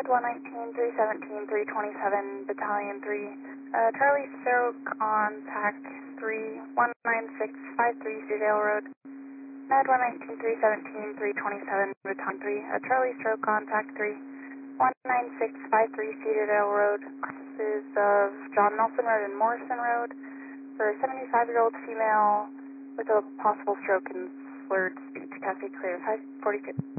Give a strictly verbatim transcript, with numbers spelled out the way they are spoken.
Med one nineteen, three seventeen, three twenty-seven, Battalion three. Uh, Charlie Stroke on TAC three one nine six five three Cedardale Road. Med one nineteen, three seventeen, three twenty-seven, Battalion three. Uh, Charlie Stroke on TAC three one nine six five three Cedardale Road. This is of John Nelson Road and Morrison Road for a seventy-five-year-old female with a possible stroke and slurred speech. Taxi clear five forty-two.